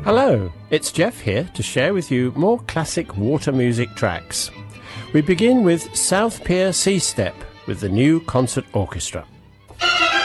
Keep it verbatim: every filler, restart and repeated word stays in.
Hello, it's Jeff here to share with you more classic water music tracks. We begin with South Pier Sea Step with the New Concert Orchestra.